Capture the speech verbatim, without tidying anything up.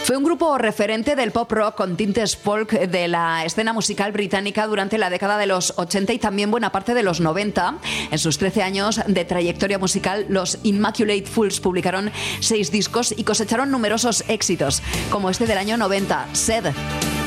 Fue un grupo referente del pop rock con tintes folk de la escena musical británica durante la década de los ochenta y también buena parte de los noventa. En sus trece años de trayectoria musical, los Immaculate Fools publicaron seis discos y cosecharon numerosos éxitos, como este del año noventa, Sed.